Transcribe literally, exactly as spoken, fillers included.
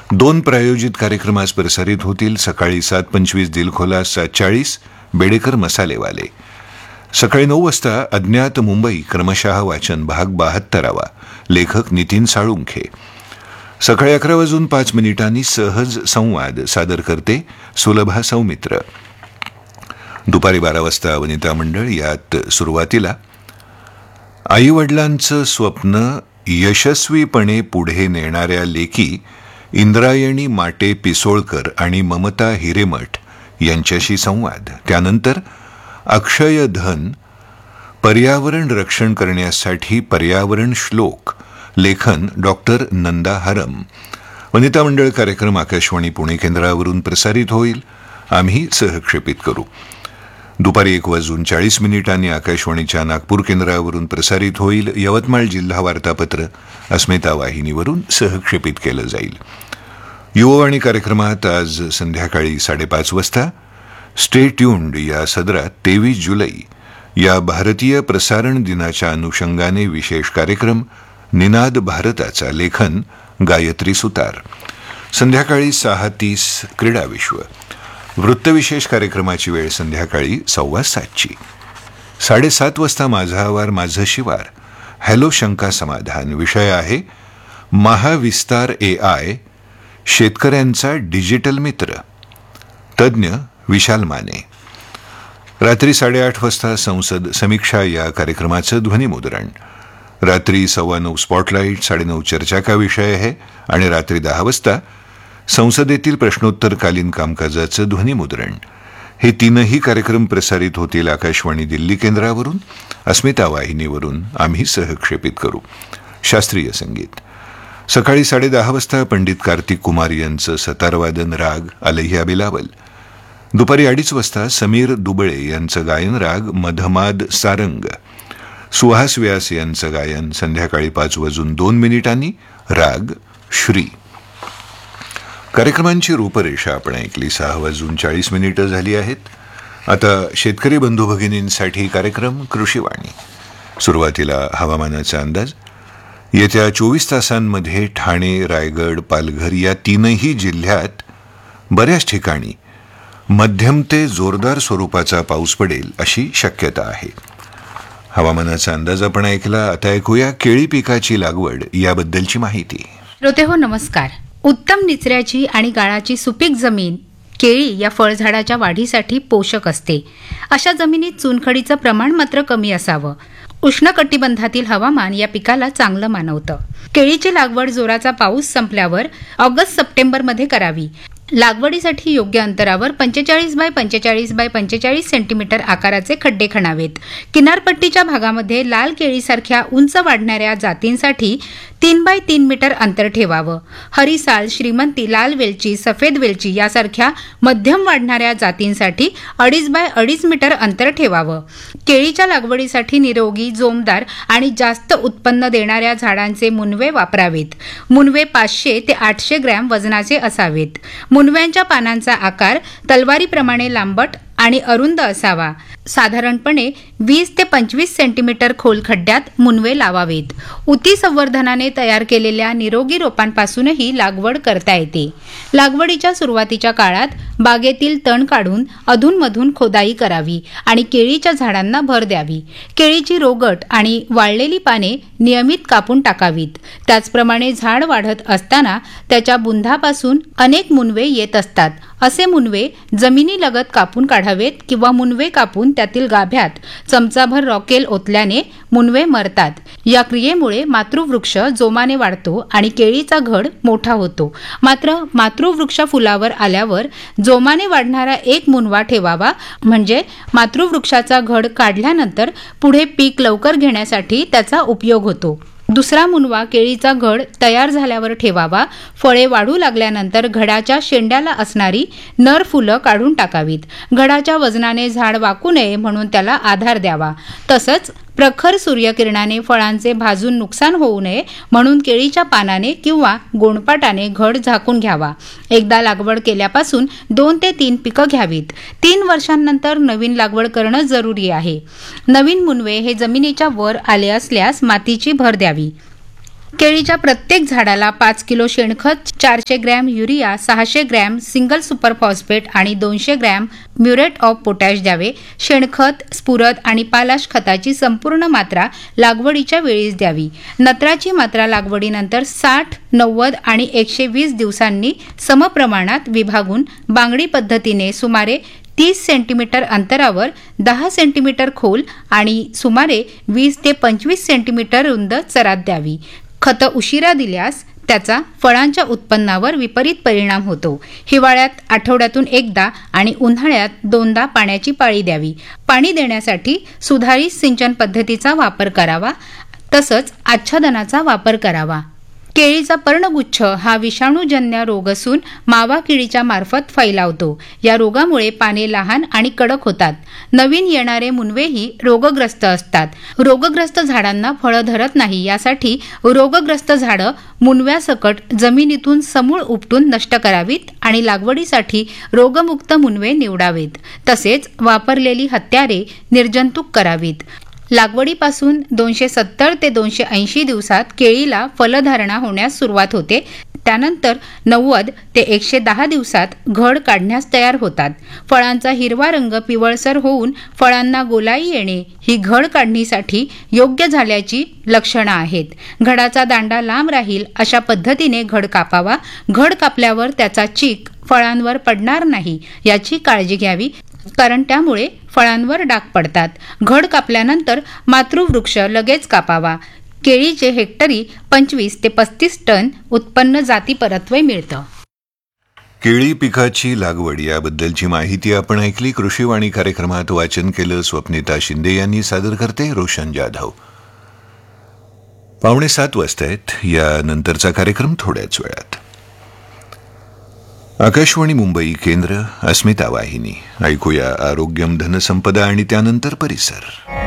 दोन प्रायोजित कार्यक्रम आज प्रसारित होतील. सकाळी सात पंचवीस दिलखोला, सात चाळीस बेडेकर मसालेवाले. सकाळी नऊ वाजता अज्ञात मुंबई क्रमशः वाचन भाग बहात्तरावा, लेखक नितीन साळुंखे. सकाळी अकरा वाजून पाच मिनिटांनी सहज संवाद सादर करते सुलभा सौमित्र. दुपारी बारा वाजता वनिता मंडळ. यात सुरुवातीला आईवडिलांचं स्वप्न यशस्वीपणे पुढे नेणाऱ्या लेकी इंद्रायणी माटे पिसोळकर आणि ममता हिरेमठ यांच्याशी संवाद. त्यानंतर अक्षय धन, पर्यावरण रक्षण करण्यासाठी पर्यावरण श्लोक, लेखन डॉक्टर नंदा हरम. वनिता मंडळ कार्यक्रम आकाशवाणी पुणे केंद्रावरून प्रसारित होईल. आम्ही सहक्षेपित करू. दुपारी एक वाजून चाळीस मिनिटांनी आकाशवाणीच्या नागपूर केंद्रावरून प्रसारित होईल. यवतमाळ जिल्हा वार्तापत्र अस्मिता वाहिनीवरून सहक्षेपित केलं जाईल. युववाणी कार्यक्रमात आज संध्याकाळी साडेपाच वाजता स्टे ट्यून्ड या सदरात तेवीस जुलै या भारतीय प्रसारण दिनाच्या अनुषंगाने विशेष कार्यक्रम निनाद भारताचा, लेखन गायत्री सुतार. संध्याकाळी सहा तीस क्रीडा विश्व. वृत्तविशेष कार्यक्रमाची वेळ संध्याकाळी सव्वा सातची. साडेसात वाजता माझा आवार माझं शिवार, हॅलो शंका समाधान. विषय आहे महाविस्तार ए आय, शेतकऱ्यांचा डिजिटल मित्र. तज्ज्ञ विशाल माने. रात्री साडेआठ वाजता संसद समीक्षा या कार्यक्रमाचं ध्वनिमुद्रण. रात्री सव्वा नऊ स्पॉटलाईट, साडेनऊ चर्चा का विषय आहे आणि रात्री दहा वाजता संसदेतील प्रश्नोत्तरकालीन कामकाजाचं ध्वनिमुद्रण. हे तीनही कार्यक्रम प्रसारित होतील आकाशवाणी दिल्ली केंद्रावरून. अस्मिता वाहिनीवरून आम्ही सहक्षेपित करू. शास्त्रीय संगीत सकाळी साडेदहा वाजता पंडित कार्तिक कुमार यांचं सतारवादन, राग अलह्या बिलावल. दुपारी अडीच वाजता समीर दुबळे यांचं गायन, राग मधमाद सारंग. सुहास व्यास यांचं गायन. संध्याकाळी पाच वाजून दोन मिनिटांनी राग श्री. कार्यक्रमांची रूपरेषा आपण ऐकली. सहा वाजून चाळीस मिनिटं झाली आहेत. आता शेतकरी बंधू भगिनींसाठी कार्यक्रम कृषीवाणी. सुरुवातीला हवामानाचा अंदाज. येत्या चोवीस तासांमध्ये ठाणे, रायगड, पालघर या तीनही जिल्ह्यात बऱ्याच ठिकाणी मध्यम ते जोरदार स्वरूपाचा पाऊस पडेल अशी शक्यता आहे. हवामानाचा अंदाज आपण ऐकला. आता ऐकूया केळी पिकाची लागवड याबद्दलची माहिती. श्रोते हो, नमस्कार. उत्तम निचऱ्याची आणि गाळाची सुपीक जमीन केळी या फळझाडाच्या वाढीसाठी पोषक असते. अशा जमिनीत चुनखडीचं प्रमाण मात्र कमी असावं. उष्णकटिबंधातील हवामान या पिकाला चांगलं मानवतं. केळीची लागवड जोराचा पाऊस संपल्यावर ऑगस्ट सप्टेंबरमध्ये करावी. लागवडीसाठी योग्य अंतरावर पंचेचाळीस बाय पंचेचाळीस बाय पंचेचाळीस सेंटीमीटर आकाराचे खड्डे खणावेत. किनारपट्टीच्या भागामध्ये लाल केळीसारख्या उंच वाढणाऱ्या जातींसाठी तीन बाय तीन मीटर अंतर ठेवावं. हरिसाल, श्रीमंती, लाल वेलची, सफेद वेलची यासारख्या मध्यम वाढणाऱ्या जातींसाठी अडीच बाय अडीच मीटर अंतर ठेवावं. केळीच्या लागवडीसाठी निरोगी, जोमदार आणि जास्त उत्पन्न देणाऱ्या झाडांचे मुनवे वापरावेत. मुनवे पाचशे ते आठशे ग्रॅम वजनाचे असावेत. मुनव्यांच्या पानांचा आकार तलवारीप्रमाणे लांबट आणि अरुंद असावा. साधारणपणे वीस ते पंचवीस सेंटीमीटर खोल खड्ड्यात मुनवे लावावेत. उती संवर्धनाने तयार केलेल्या निरोगी रोपांपासूनही लागवड करता येते. लागवडीच्या सुरुवातीच्या काळात बागेतील तण काढून अधूनमधून खोदाई करावी आणि केळीच्या झाडांना भर द्यावी. केळीची रोगट आणि वाळलेली पाने नियमित कापून टाकावीत. त्याचप्रमाणे झाड वाढत असताना त्याच्या बुंधापासून अनेक मुनवे येत असतात. असे मुनवे जमिनीलगत कापून काढावेत किंवा मुनवे कापून त्यातील गाभ्यात चमचाभर रॉकेल ओतल्याने मुनवे मरतात. या क्रियेमुळे मातृवृक्ष जोमाने वाढतो आणि केळीचा घड मोठा होतो. मात्र मातृवृक्ष फुलावर आल्यावर जोमाने वाढणारा एक मुनवा ठेवावा, म्हणजे मातृवृक्षाचा घड काढल्यानंतर पुढे पीक लवकर घेण्यासाठी त्याचा उपयोग होतो. दुसरा मुनवा केळीचा घड तयार झाल्यावर ठेवावा. फळे वाढू लागल्यानंतर घडाच्या शेंड्याला असणारी नर फुलं काढून टाकावीत. घडाच्या वजनाने झाड वाकू नये म्हणून त्याला आधार द्यावा. तसंच प्रखर सूर्यकिरणाने फळांचे भाजून नुकसान होऊ नये म्हणून केळीच्या पानाने किंवा गोणपाटाने घड झाकून घ्यावा. एकदा लागवड केल्यापासून दोन ते तीन पिकं घ्यावीत. तीन वर्षांनंतर नवीन लागवड करणं जरुरी आहे. नवीन मुनवे हे जमिनीच्या वर आले असल्यास मातीची भर द्यावी. केळीच्या प्रत्येक झाडाला पाच किलो शेणखत, चारशे ग्रॅम युरिया, सहाशे ग्रॅम सिंगल सुपर फॉस्फेट आणि दोनशे ग्रॅम म्युरेट ऑफ पोटॅश द्यावे. शेणखत, स्फुरद आणि पालाश खताची संपूर्ण मात्रा लागवडीच्या वेळीच द्यावी. नत्राची मात्रा लागवडीनंतर साठ, नव्वद आणि एकशे वीस दिवसांनी समप्रमाणात विभागून बांगडी पद्धतीने सुमारे तीस सेंटीमीटर अंतरावर दहा सेंटीमीटर खोल आणि सुमारे वीस ते पंचवीस सेंटीमीटर रुंद चरात द्यावी. खतं उशिरा दिल्यास त्याचा फळांच्या उत्पन्नावर विपरीत परिणाम होतो. हिवाळ्यात आठवड्यातून एकदा आणि उन्हाळ्यात दोनदा पाण्याची पाळी द्यावी. पाणी देण्यासाठी सुधारित सिंचन पद्धतीचा वापर करावा, तसंच आच्छादनाचा वापर करावा. केळीचा पर्णगुच्छ हा विषाणूजन्य रोग असून मावा किडीच्या मार्फत फैलावतो. या रोगामुळे पाने लहान आणि कडक होतात. नवीन येणारे मुनवेही रोगग्रस्त असतात. रोगग्रस्त झाडांना फळं धरत नाही. यासाठी रोगग्रस्त झाडं मुनव्यासकट जमिनीतून समूळ उपटून नष्ट करावीत आणि लागवडीसाठी रोगमुक्त मुनवे निवडावेत. तसेच वापरलेली हत्यारे निर्जंतुक करावीत. लागवडीपासून दोनशे सत्तर ते दोनशे ऐंशी दिवसात केळीला फलधारणा होण्यास सुरुवात होते. त्यानंतर नव्वद ते एकशे दहा दिवसात घड काढण्यास तयार होतात. फळांचा हिरवा रंग पिवळसर होऊन फळांना गोलाई येणे ही घड काढणीसाठी योग्य झाल्याची लक्षणं आहेत. घडाचा दांडा लांब राहील अशा पद्धतीने घड कापावा. घड कापल्यावर त्याचा चीक फळांवर पडणार नाही याची काळजी घ्यावी, कारण त्यामुळे फळांवर डाग पडतात. घड कापल्यानंतर मातृवृक्ष लगेच कापावा. केळीचे हेक्टरी पंचवीस ते पस्तीस टन उत्पन्न जाती परत्वे मिळतं. केळी पिकाची लागवड याबद्दलची माहिती आपण ऐकली. कृषीवाणी कार्यक्रमात वाचन केलं स्वप्निता शिंदे यांनी. सादर करते रोशन जाधव. पावणे सात वाजता आहेत. यानंतरचा कार्यक्रम थोड्याच वेळात. आकाशवाणी मुंबई केंद्र, अस्मिता वाहिनी. ऐकूया आरोग्यम धनसंपदा आणि त्यानंतर परिसर.